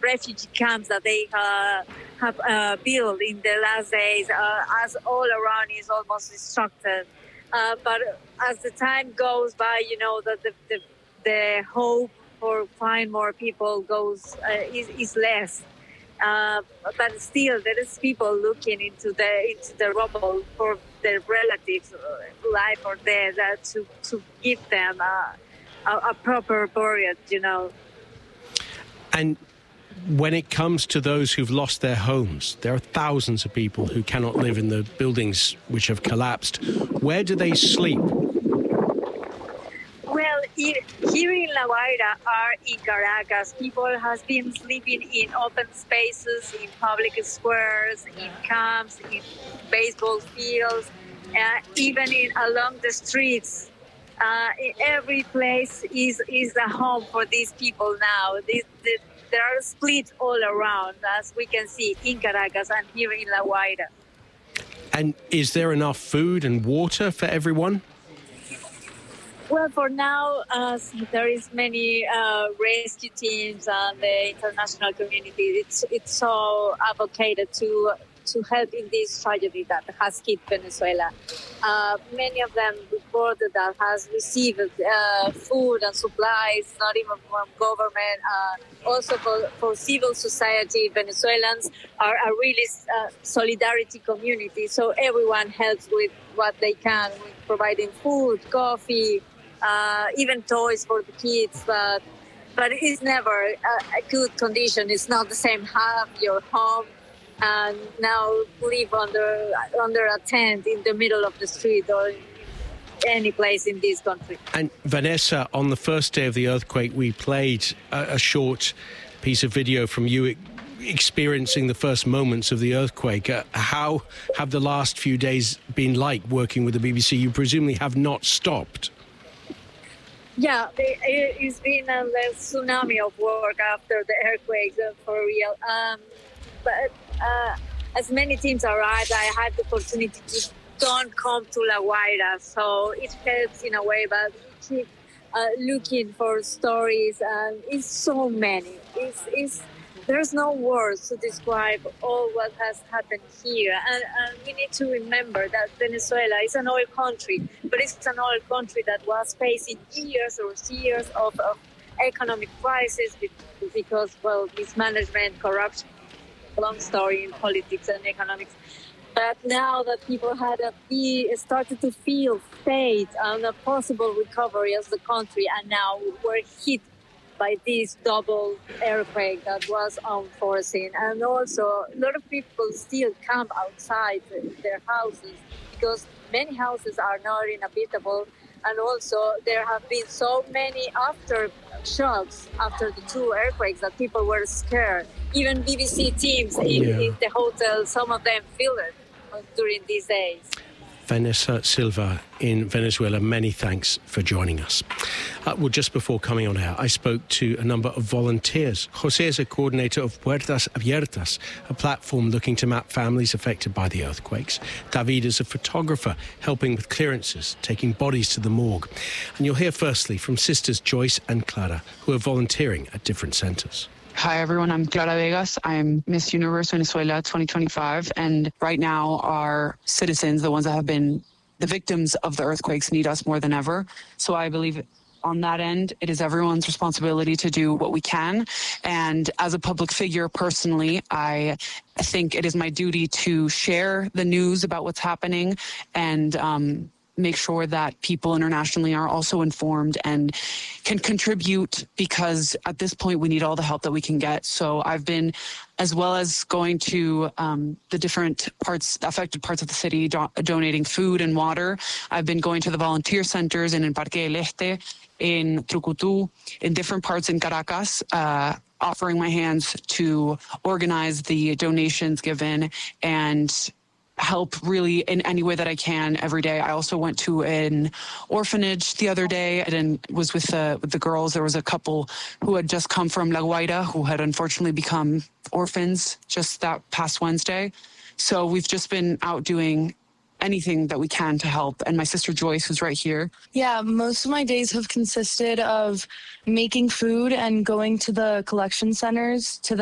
refugee camps that they have built in the last days, as all around is almost destructed. But as the time goes by, the hope for find more people is less. But still, there is people looking into the rubble for their relatives, life or death, to give them a proper burial, And when it comes to those who've lost their homes, there are thousands of people who cannot live in the buildings which have collapsed. Where do they sleep? Well, here in La Guaira or in Caracas, people have been sleeping in open spaces, in public squares, in camps, in baseball fields, even along the streets. Every place is a home for these people now. They are split all around, as we can see in Caracas and here in La Guaira. And is there enough food and water for everyone? Well, for now, there is many rescue teams and the international community. It's so advocated to help in this tragedy that has hit Venezuela. Many of them reported that has received food and supplies, not even from government. Also for civil society, Venezuelans are a really solidarity community. So everyone helps with what they can, with providing food, coffee, even toys for the kids. But it's never a good condition. It's not the same. Have your home and now live under a tent in the middle of the street or any place in this country. And Vanessa, on the first day of the earthquake, we played a short piece of video from you experiencing the first moments of the earthquake. How have the last few days been like working with the BBC? You presumably have not stopped. Yeah, it's been a tsunami of work after the earthquake, for real. But as many teams arrived, I had the opportunity to don't come to La Guaira, so it helps in a way, but we keep looking for stories, and it's so many. There's no words to describe all what has happened here, and we need to remember that Venezuela is an oil country, but it's an oil country that was facing years of economic crisis because, well, mismanagement, corruption, long story in politics and economics. But now that people started to feel faith and a possible recovery as the country, and now we're hit by this double earthquake that was unforeseen. And also, a lot of people still camp outside their houses because many houses are not inhabitable. And also, there have been so many aftershocks after the two earthquakes that people were scared. Even BBC teams in the hotel, some of them feel it during these days. Vanessa Silva in Venezuela, many thanks for joining us. Well, just before coming on air, I spoke to a number of volunteers. Jose is a coordinator of Puertas Abiertas, a platform looking to map families affected by the earthquakes. David is a photographer helping with clearances, taking bodies to the morgue. And you'll hear firstly from sisters Joyce and Clara, who are volunteering at different centres. Hi everyone, I'm Clara Vegas. I'm Miss Universe Venezuela 2025, and right now our citizens, the ones that have been the victims of the earthquakes, need us more than ever. So I believe on that end, it is everyone's responsibility to do what we can. And as a public figure personally, I think it is my duty to share the news about what's happening and make sure that people internationally are also informed and can contribute, because at this point we need all the help that we can get. So I've been, as well as going to the different affected parts of the city, donating food and water. I've been going to the volunteer centers in Parque del Este, in Trucutu, in different parts in Caracas, offering my hands to organize the donations given and help really in any way that I can every day. I also went to an orphanage the other day and was with the girls. There was a couple who had just come from La Guaira who had unfortunately become orphans just that past Wednesday. So we've just been out doing anything that we can to help. And my sister Joyce, who's right here. Yeah, most of my days have consisted of making food and going to the collection centers to